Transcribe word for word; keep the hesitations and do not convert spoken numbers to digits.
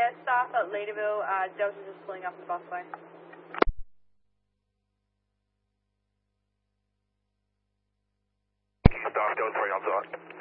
Yeah, stop at Ladyville. Uh, Dose is just pulling up the busway. Stop, Dose, right on top.